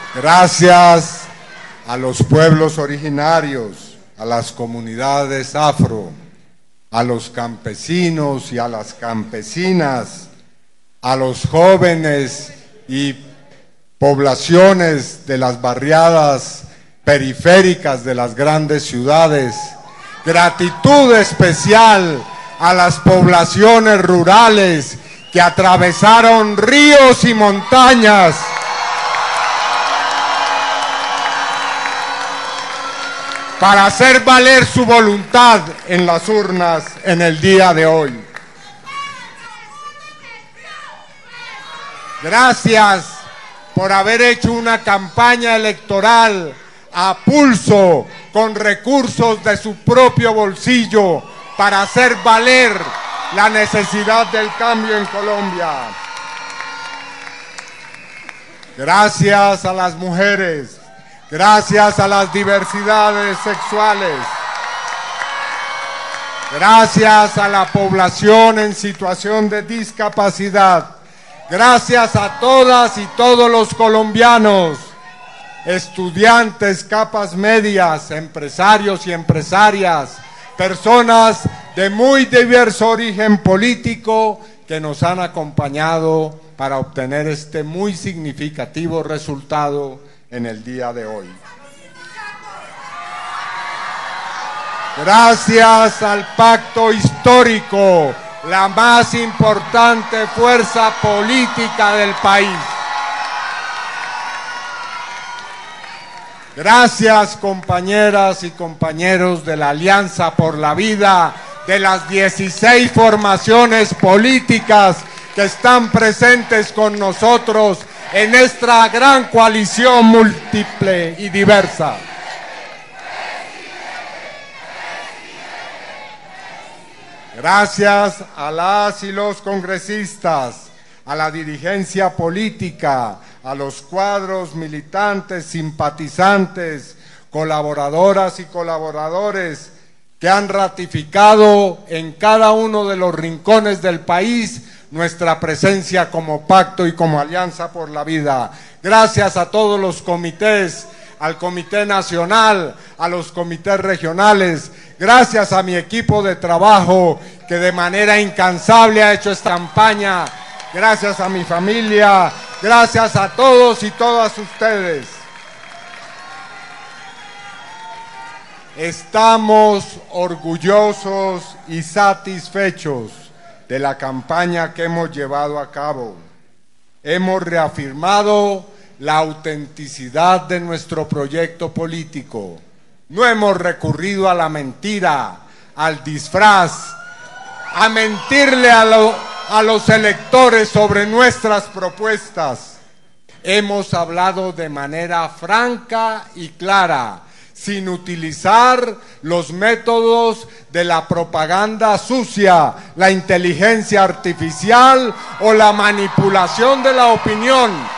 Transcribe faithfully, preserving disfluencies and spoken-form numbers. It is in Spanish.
Gracias a los pueblos originarios, a las comunidades afro, a los campesinos y a las campesinas, a los jóvenes y poblaciones de las barriadas periféricas de las grandes ciudades. Gratitud especial a las poblaciones rurales que atravesaron ríos y montañas para hacer valer su voluntad en las urnas en el día de hoy. Gracias por haber hecho una campaña electoral a pulso, con recursos de su propio bolsillo, para hacer valer la necesidad del cambio en Colombia. Gracias a las mujeres, gracias a las diversidades sexuales, gracias a la población en situación de discapacidad, gracias a todas y todos los colombianos, estudiantes, capas medias, empresarios y empresarias, personas de muy diverso origen político que nos han acompañado para obtener este muy significativo resultado en el día de hoy. Gracias al pacto histórico, la más importante fuerza política del país. Gracias, compañeras y compañeros de la Alianza por la Vida, de las dieciséis formaciones políticas que están presentes con nosotros en esta gran coalición múltiple y diversa. Gracias a las y los congresistas, a la dirigencia política, a los cuadros militantes, simpatizantes, colaboradoras y colaboradores que han ratificado en cada uno de los rincones del país nuestra presencia como pacto y como Alianza por la Vida. Gracias a todos los comités, al Comité Nacional, a los comités regionales, gracias a mi equipo de trabajo que de manera incansable ha hecho esta campaña, gracias a mi familia, gracias a todos y todas ustedes. Estamos orgullosos y satisfechos de la campaña que hemos llevado a cabo. Hemos reafirmado la autenticidad de nuestro proyecto político. No hemos recurrido a la mentira, al disfraz, a mentirle a, lo, a los electores sobre nuestras propuestas. Hemos hablado de manera franca y clara, sin utilizar los métodos de la propaganda sucia, la inteligencia artificial o la manipulación de la opinión.